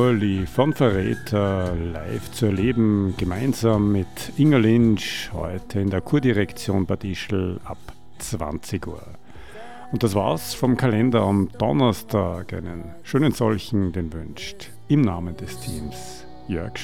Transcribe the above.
Urli von Verräter live zu erleben, gemeinsam mit Inga Lynch, heute in der Kurdirektion Bad Ischl ab 20 Uhr. Und das war's vom Kalender am Donnerstag. Einen schönen solchen, den wünscht im Namen des Teams Jörg